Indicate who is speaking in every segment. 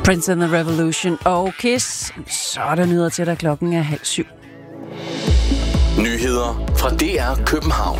Speaker 1: Prince and the Revolution og Kiss. Så er der nyheder til dig, klokken er 6:30.
Speaker 2: Nyheder fra DR København.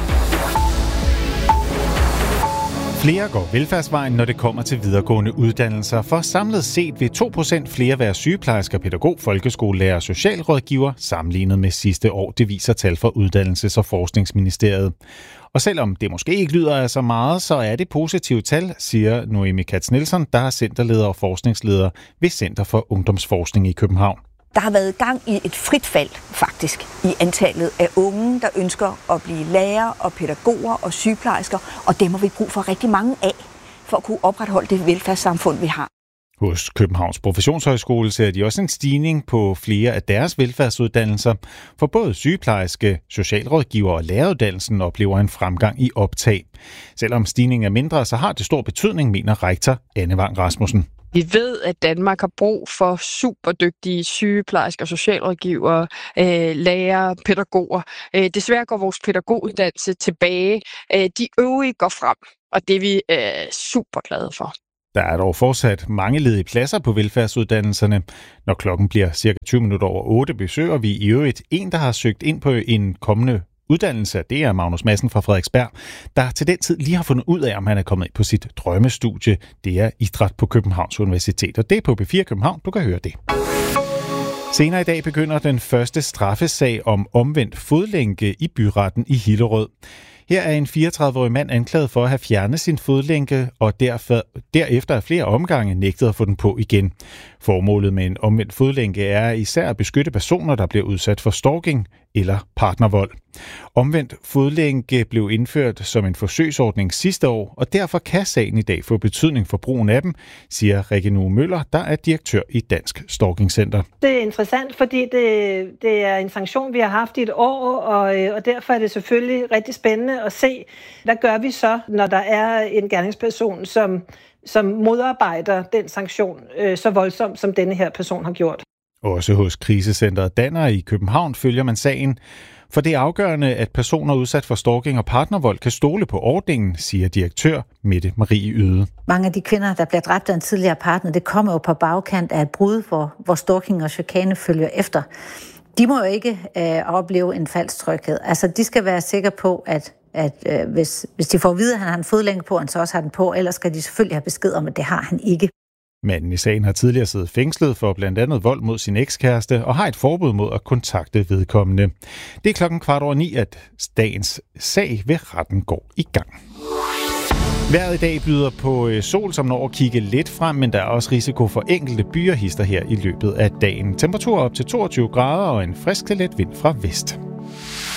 Speaker 3: Flere går velfærdsvejen, når det kommer til videregående uddannelser, for samlet set vil 2% flere være sygeplejersker, pædagog, folkeskolelærer og socialrådgiver sammenlignet med sidste år. Det viser tal fra Uddannelses- og Forskningsministeriet. Og selvom det måske ikke lyder af så meget, så er det positive tal, siger Noemi Katz-Nielsen, der er centerleder og forskningsleder ved Center for Ungdomsforskning i København.
Speaker 4: Der har været gang i et frit fald, faktisk, i antallet af unge, der ønsker at blive lærere og pædagoger og sygeplejersker, og dem har vi brug for rigtig mange af, for at kunne opretholde det velfærdssamfund, vi har.
Speaker 3: Hos Københavns Professionshøjskole ser de også en stigning på flere af deres velfærdsuddannelser, for både sygeplejerske, socialrådgiver og læreruddannelsen oplever en fremgang i optag. Selvom stigningen er mindre, så har det stor betydning, mener rektor Anne Vang Rasmussen.
Speaker 5: Vi ved, at Danmark har brug for superdygtige sygeplejersker, socialrådgivere, lærere, pædagoger. Desværre går vores pædagoguddannelse tilbage. De øvrige går frem, og det er vi super glade for.
Speaker 3: Der er dog fortsat mange ledige pladser på velfærdsuddannelserne. Når klokken bliver cirka 20 minutter over 8, besøger vi i øvrigt en, der har søgt ind på en kommende uddannelse. Det er Magnus Madsen fra Frederiksberg, der til den tid lige har fundet ud af, om han er kommet ind på sit drømmestudie. Det er idræt på Københavns Universitet, og det er på B4 København. Du kan høre det. Senere i dag begynder den første straffesag om omvendt fodlænke i byretten i Hillerød. Her er en 34-årig mand anklaget for at have fjernet sin fodlænke, og derefter af flere omgange nægtet at få den på igen. Formålet med en omvendt fodlænke er især at beskytte personer, der bliver udsat for stalking eller partnervold. Omvendt fodlænke blev indført som en forsøgsordning sidste år, og derfor kan sagen i dag få betydning for brugen af dem, siger Rikke Nue Møller, der er direktør i Dansk Stalking Center.
Speaker 6: Det er interessant, fordi det er en sanktion, vi har haft i et år, og derfor er det selvfølgelig rigtig spændende at se, hvad gør vi så, når der er en gerningsperson, som modarbejder den sanktion så voldsomt, som denne her person har gjort.
Speaker 3: Også hos krisecenteret Danner i København følger man sagen, for det er afgørende, at personer udsat for stalking og partnervold kan stole på ordningen, siger direktør Mette Marie Yde.
Speaker 7: Mange af de kvinder, der bliver dræbt af en tidligere partner, det kommer jo på bagkant af et brud, hvor stalking og chikane følger efter. De må jo ikke opleve en falsk tryghed. Altså, de skal være sikre på, at hvis de får at vide, at han har en fodlænke på, han så også har den på, ellers skal de selvfølgelig have besked om, at det har han ikke.
Speaker 3: Manden i sagen har tidligere siddet fængslet for blandt andet vold mod sin ekskæreste og har et forbud mod at kontakte vedkommende. Det er klokken 8:15, at dagens sag ved retten går i gang. Vejret i dag byder på sol, som når at kigge lidt frem, men der er også risiko for enkelte byerhister her i løbet af dagen. Temperatur op til 22 grader og en frisk til let vind fra vest.